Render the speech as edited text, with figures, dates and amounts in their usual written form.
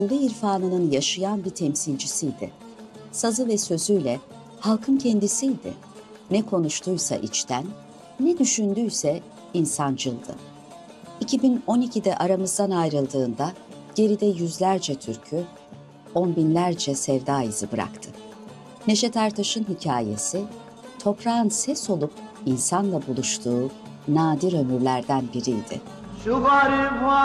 Anadolu irfanının yaşayan bir temsilcisiydi. Sazı ve sözüyle halkın kendisiydi. Ne konuştuysa içten, ne düşündüyse insancıldı. 2012'de aramızdan ayrıldığında geride yüzlerce türkü, on binlerce sevda izi bıraktı. Neşet Ertaş'ın hikayesi, toprağın ses olup insanla buluştuğu nadir ömürlerden biriydi. Şu garip